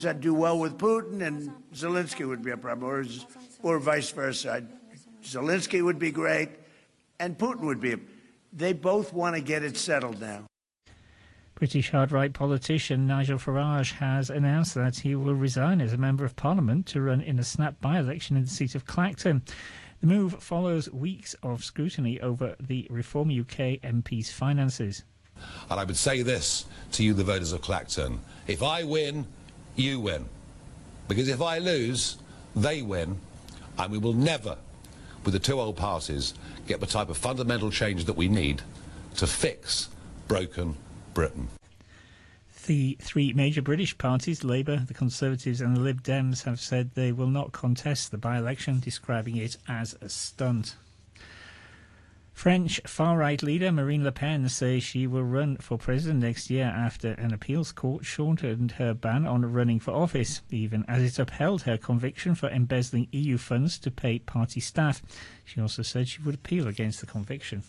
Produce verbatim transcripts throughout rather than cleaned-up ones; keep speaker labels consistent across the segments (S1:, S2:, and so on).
S1: I'd do well with Putin, and Zelensky would be a problem, or, or vice versa. I'd, Zelensky would be great, and Putin would be. They both want to get it settled now.
S2: British hard-right politician Nigel Farage has announced that he will resign as a Member of Parliament to run in a snap by-election in the seat of Clacton. The move follows weeks of scrutiny over the Reform U K M P's finances.
S3: And I would say this to you, the voters of Clacton: if I win, you win. Because if I lose, they win, and we will never, with the two old parties, get the type of fundamental change that we need to fix broken Britain.
S2: The three major British parties, Labour, the Conservatives and the Lib Dems, have said they will not contest the by-election, describing it as a stunt. French far-right leader Marine Le Pen says she will run for president next year after an appeals court shortened her ban on running for office, even as it upheld her conviction for embezzling E U funds to pay party staff. She also said she would appeal against the conviction.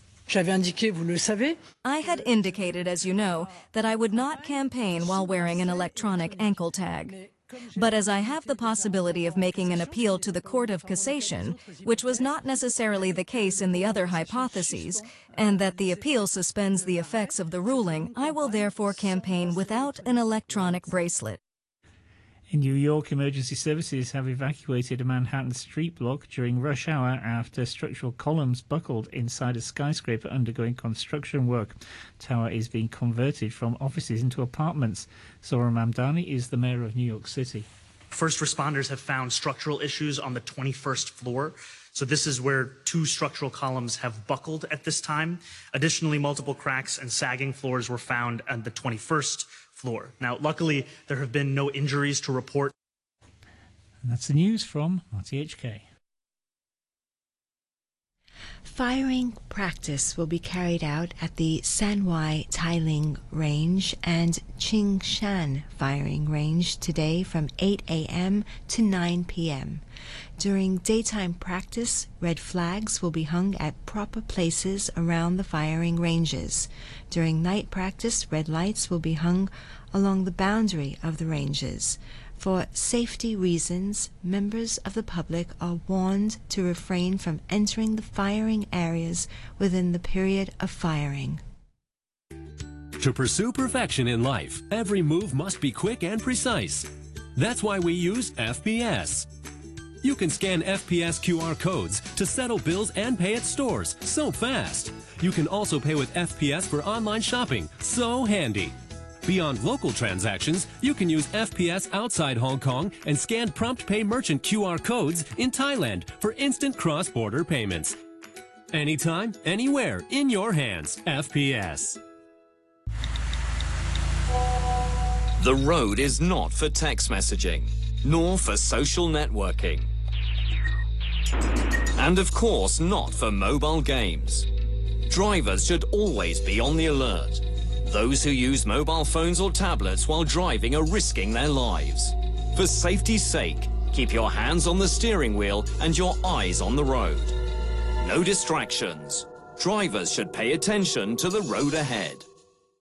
S4: I had indicated, as you know, that I would not campaign while wearing an electronic ankle tag. But as I have the possibility of making an appeal to the Court of Cassation, which was not necessarily the case in the other hypotheses, and that the appeal suspends the effects of the ruling, I will therefore campaign without an electronic bracelet.
S2: In New York, emergency services have evacuated a Manhattan street block during rush hour after structural columns buckled inside a skyscraper undergoing construction work. The tower is being converted from offices into apartments. Zohran Mamdani is the mayor of New York City.
S5: First responders have found structural issues on the twenty-first floor. So this is where two structural columns have buckled at this time. Additionally, multiple cracks and sagging floors were found on the twenty-first floor. Now, luckily, there have been no injuries to report.
S2: And that's the news from R T H K.
S6: Firing practice will be carried out at the Sanwai Tailing Range and Qingshan Firing Range today from eight a m to nine p m During daytime practice, red flags will be hung at proper places around the firing ranges. During night practice, red lights will be hung along the boundary of the ranges. For safety reasons, members of the public are warned to refrain from entering the firing areas within the period of firing.
S7: To pursue perfection in life, every move must be quick and precise. That's why we use F P S. You can scan F P S Q R codes to settle bills and pay at stores so fast. You can also pay with F P S for online shopping, so handy. Beyond local transactions, you can use F P S outside Hong Kong and scan Prompt Pay merchant Q R codes in Thailand for instant cross-border payments. Anytime, anywhere, in your hands, F P S.
S8: The road is not for text messaging, nor for social networking. And of course, not for mobile games. Drivers should always be on the alert. Those who use mobile phones or tablets while driving are risking their lives. For safety's sake, keep your hands on the steering wheel and your eyes on the road. No distractions. Drivers should pay attention to the road ahead.